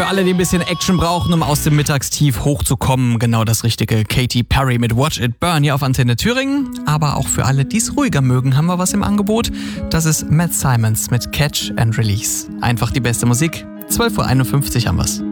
Für alle, die ein bisschen Action brauchen, um aus dem Mittagstief hochzukommen, genau das Richtige. Katy Perry mit Watch It Burn hier auf Antenne Thüringen. Aber auch für alle, die es ruhiger mögen, haben wir was im Angebot. Das ist Matt Simons mit Catch and Release. Einfach die beste Musik. 12.51 Uhr haben wir's.